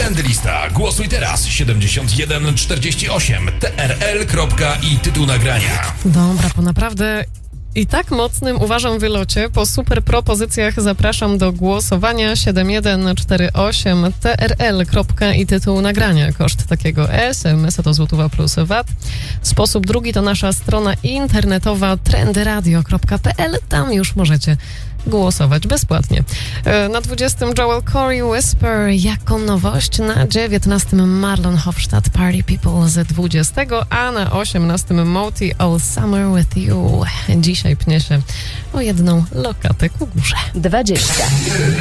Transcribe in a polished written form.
Trendlista. Głosuj teraz 7148 TRL. I tytuł nagrania. Dobra, po naprawdę i tak mocnym, uważam, wylocie, po super propozycjach zapraszam do głosowania 7148 TRL. I tytuł nagrania. Koszt takiego SMS-a to złotówa plus VAT. Sposób drugi to nasza strona internetowa trendyradio.pl. Tam już możecie głosować bezpłatnie. Na 20 Joel Corey Whisper jako nowość, na 19 Marlon Hofstadt Party People z 20, a na 18 Moti All Summer With You. Dzisiaj pnie się o jedną lokatę ku górze. 20.